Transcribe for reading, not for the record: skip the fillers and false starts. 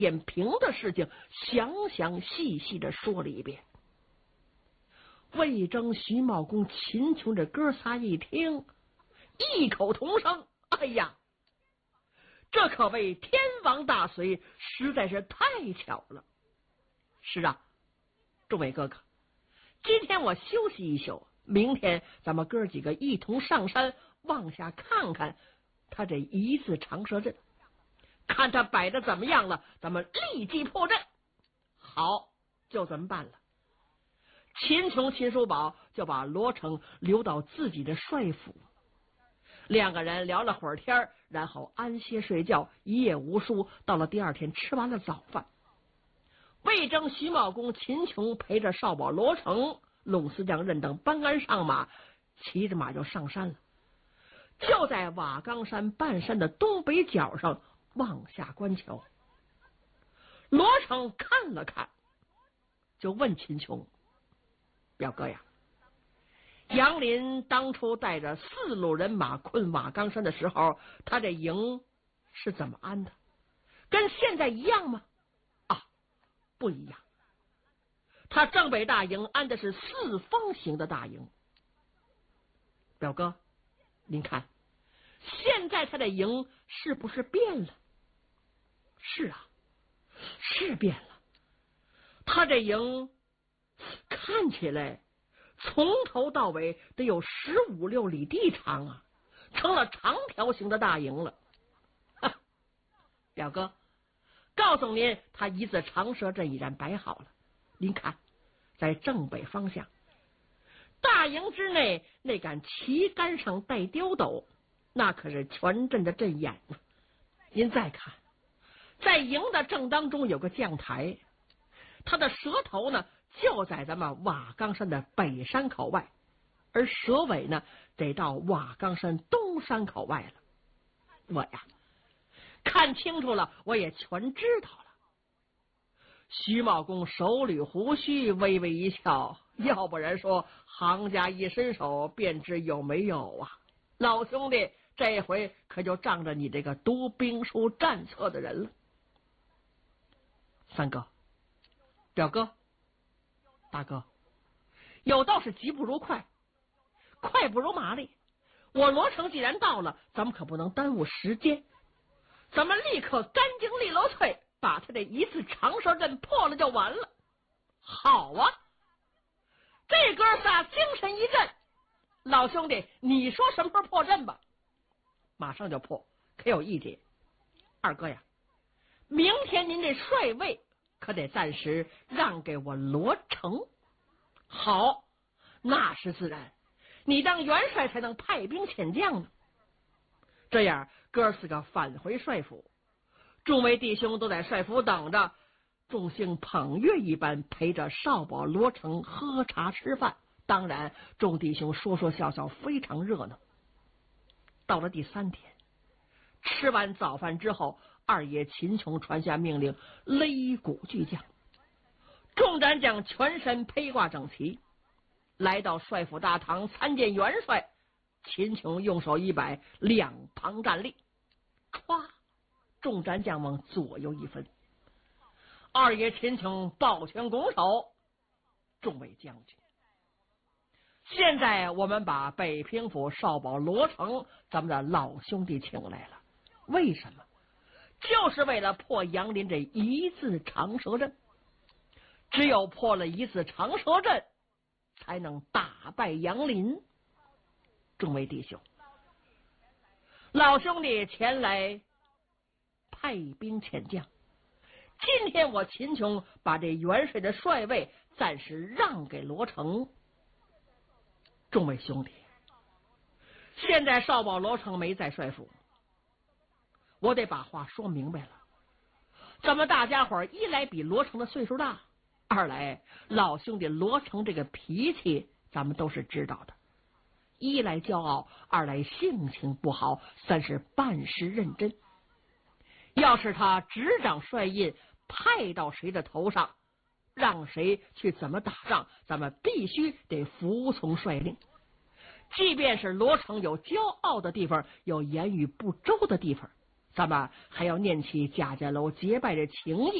燕平的事情详详细细的说了一遍。魏征、徐茂公、秦琼这哥仨一听，异口同声：哎呀，这可谓天王大随，实在是太巧了。是啊，众位哥哥，今天我休息一宿，明天咱们哥几个一同上山往下看看他这一字长蛇阵，看他摆的怎么样了，咱们立即破阵。好，就这么办了。秦琼、秦叔宝就把罗成留到自己的帅府，两个人聊了会儿天，然后安歇睡觉，一夜无书。到了第二天，吃完了早饭，魏征、徐茂公、秦琼陪着少保罗成、鲁思将任等搬鞍上马，骑着马就上山了。就在瓦岗山半山的东北角上往下观瞧。罗成看了看，就问秦琼：表哥呀，杨林当初带着4路人马困瓦岗山的时候，他这营是怎么安的？跟现在一样吗？啊，不一样。他正北大营安的是4方形的大营。表哥，您看，现在他的营是不是变了？是啊，是变了。他这营看起来从头到尾得有15、16里地长啊，成了长条形的大营了。表哥，告诉您，他一字长蛇阵已然摆好了。您看，在正北方向，大营之内那杆旗杆上带刁斗，那可是全阵的阵眼啊。您再看，在营的正当中有个将台，他的蛇头呢就在咱们瓦岗山的北山口外，而蛇尾呢得到瓦岗山东山口外了。我呀，看清楚了，我也全知道了。徐茂公手捋胡须，微微一笑，要不然说行家一伸手便知有没有啊。老兄弟，这回可就仗着你这个读兵书战策的人了。三哥，表哥，大哥，有道是急不如快，快不如麻利。我罗成既然到了，咱们可不能耽误时间，咱们立刻干净利落脆，把他这一字长蛇阵破了就完了。好啊，这哥仨精神一振。老兄弟，你说什么时候破阵吧？马上就破，可有一点，二哥呀，明天您这帅位可得暂时让给我罗成。好，那是自然，你当元帅才能派兵遣将呢。这样哥4个返回帅府，众位弟兄都在帅府等着，众星捧月一般陪着少保罗成喝茶吃饭。当然众弟兄说说笑笑，非常热闹。到了第3天，吃完早饭之后，二爷秦琼传下命令，擂鼓巨将，众战将全身披挂整齐，来到帅府大堂参见元帅。秦琼用手一摆，两旁站立，歘，众战将往左右一分。二爷秦琼抱拳拱手：众位将军，现在我们把北平府少保罗成咱们的老兄弟请来了，为什么？就是为了破杨林这一字长蛇阵。只有破了一字长蛇阵，才能打败杨林。众位弟兄，老兄弟前来派兵遣将，今天我秦琼把这元帅的帅位暂时让给罗成。众位兄弟，现在少保罗成没在帅府，我得把话说明白了。咱们大家伙一来比罗成的岁数大，二来老兄弟罗成这个脾气咱们都是知道的，一来骄傲，二来性情不好，三是办事认真。要是他执掌帅印派到谁的头上，让谁去怎么打仗，咱们必须得服从率令。即便是罗成有骄傲的地方，有言语不周的地方， 咱们还要念起家家楼结拜的情谊。